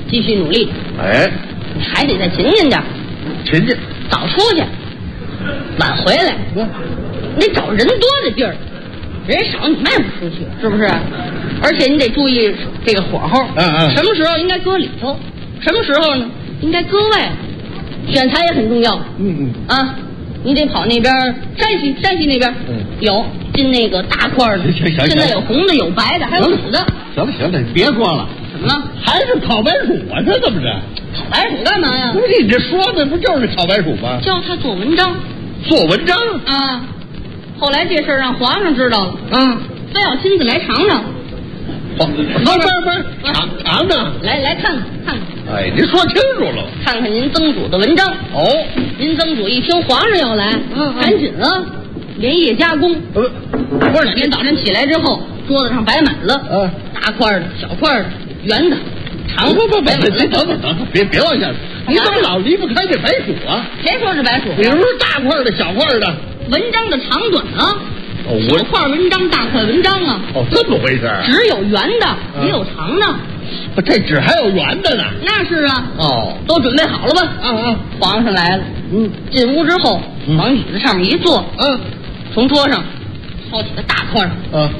继续努力。 哎， 你还得再勤勤点， 勤勤， 早出去，晚回来。你得找人多的地儿，人少你卖不出去，是不是？而且你得注意这个火候，什么时候应该搁里头，什么时候呢应该搁外。选材也很重要。啊，你得跑那边山西那边，有进那个大块的，现在有红的有白的，还有紫的。 行了，别说了。 怎么了？ 还是烤白薯啊？这怎么着？ 烤白薯干嘛呀？ 不是你这说的不就是烤白薯吗？ 教他做文章。 做文章啊！后来这事儿让皇上知道了，非要亲自来尝尝。 不是，尝尝， 来看看。 哎，您说清楚了， 看看您曾祖的文章。 哦， 您曾祖一听皇上要来，赶紧了，连夜加工。不是，哪天早晨起来之后，桌子上摆满了，大块的、小块的、圆的、长的。 不，等，别往下，你怎么老离不开这白薯啊？ 谁说是白薯？ 比如大块的、小块的， 文章的长短啊。小块文章，大块文章啊！ 这么回事？ 纸有圆的，也有长的。 这纸还有圆的呢？ 那是啊。都准备好了吧？皇上来了。进屋之后，往椅子上面一坐。从桌上掏起个大块。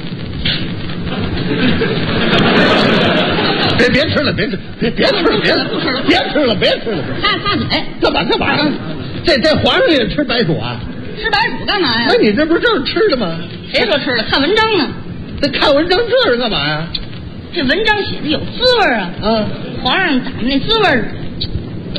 别吃了，别吃了！ 擦嘴！ 干嘛？这皇上也吃白薯啊？ 吃白薯干嘛呀？ 那你这不是正吃的吗？ 谁说吃的？看文章呢。 这看文章这是干嘛呀？ 这文章写的有滋味啊！皇上咱们那滋味